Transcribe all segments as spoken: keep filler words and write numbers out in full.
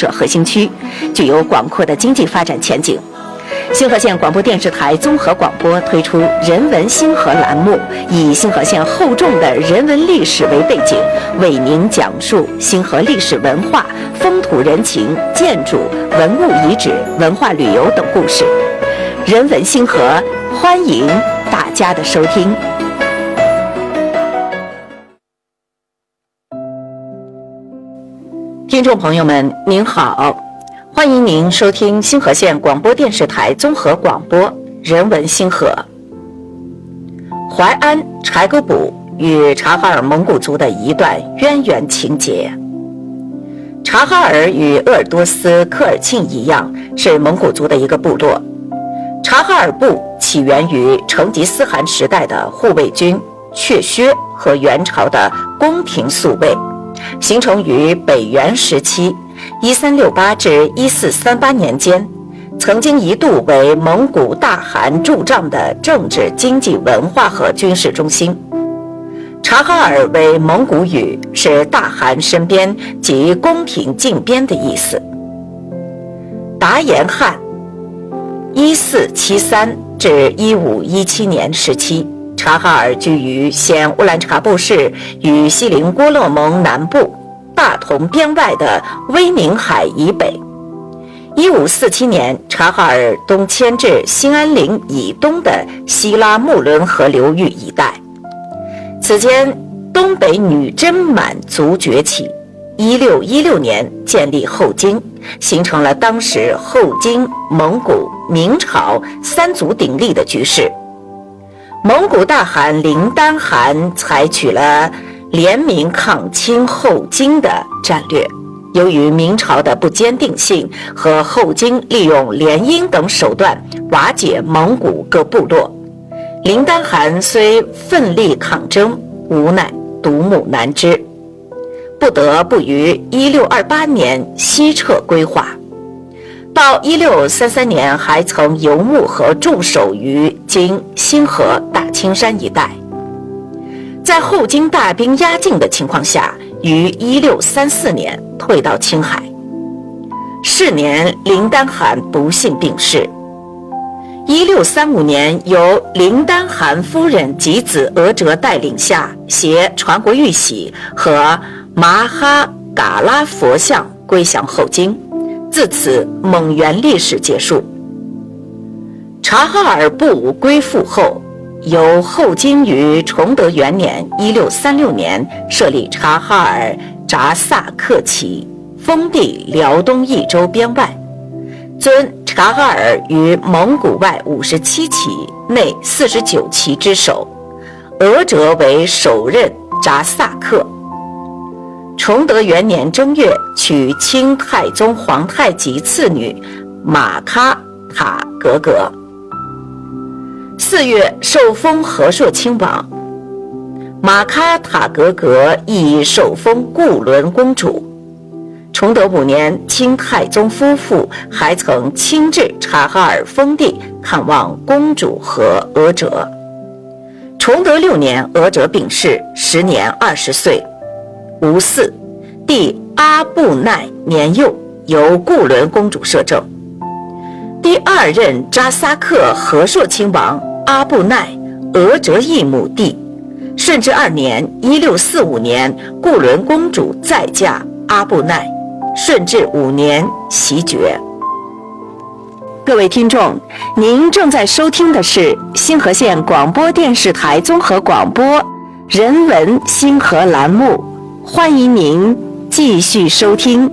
设核心区，具有广阔的经济发展前景。星河县广播电视台综合广播推出人文星河栏目，以星河县厚重的人文历史为背景，为您讲述星河历史文化、风土人情、建筑、文物遗址、文化旅游等故事。人文星河，欢迎大家的收听。听众朋友们，您好。欢迎您收听星河县广播电视台综合广播人文星河。淮安柴沟堡与察哈尔蒙古族的一段渊源情节。察哈尔与鄂尔多斯科尔沁一样，是蒙古族的一个部落。察哈尔部起源于成吉思汗时代的护卫军确薛和元朝的宫廷宿卫，形成于北元时期一三六八至一四三八年间，曾经一度为蒙古大汗驻帐的政治、经济、文化和军事中心。察哈尔为蒙古语，是大汗身边及宫廷近边的意思。达延汗一四七三至一五一七年时期，察哈尔居于现乌兰察布市与锡林郭勒盟南部大同边外的威宁海以北。一五四七年，察哈尔东迁至兴安岭以东的希拉木伦河流域一带。此间，东北女真满族崛起。一六一六年建立后金，形成了当时后金、蒙古、明朝三足鼎立的局势。蒙古大汗林丹汗采取了联名抗清后金的战略。由于明朝的不坚定性和后金利用联姻等手段瓦解蒙古各部落，林丹汗虽奋力抗争，无奈独木难支，不得不于一六二八年西撤归化。到一六三三年还曾游牧和驻守于今新河大青山一带。在后金大兵压境的情况下，于一六三四年退到青海。是年，林丹汗不幸病逝。一六三五年，由林丹汗夫人及子额哲带领下，携传国玉玺和麻哈嘎拉佛像归降后金，自此蒙元历史结束。察哈尔部归附后，由后金于崇德元年一六三六年设立察哈尔扎萨克旗，封地辽东益州边外，尊察哈尔于蒙古外五十七旗内四十九旗之首，额哲为首任扎萨克。崇德元年正月，娶清太宗皇太极次女玛喀塔格格。四月，受封和硕亲王。玛喀塔格格亦受封固伦公主。崇德五年，清太宗夫妇还曾亲至察哈尔封地看望公主和额哲。崇德六年，额哲病逝，时年二十岁。吴嗣，弟阿布奈年幼，由固伦公主摄政。第二任扎萨克和硕亲王阿布奈，额哲义母弟。顺治二年一六四五年，固伦公主再嫁阿布奈。顺治五年袭爵。各位听众，您正在收听的是星河县广播电视台综合广播人文星河栏目，欢迎您继续收听。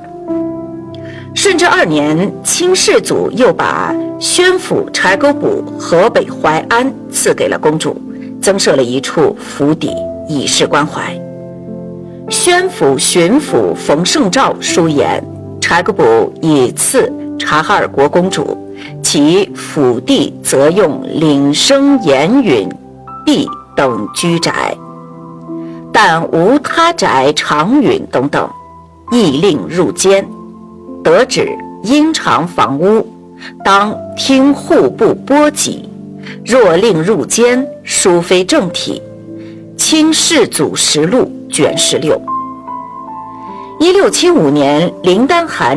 顺治二年，清世祖又把宣府柴沟堡河北淮安赐给了公主，增设了一处府邸，以示关怀。宣府巡抚冯胜照书言，柴沟堡以赐察哈尔国公主，其府地则用岭生岩允壁等居宅，但无他宅长允等等，亦令入监。得旨因偿房屋，当听户部拨给，若令入监，殊非正体。清世祖实录卷十六。一六七五年，林丹汗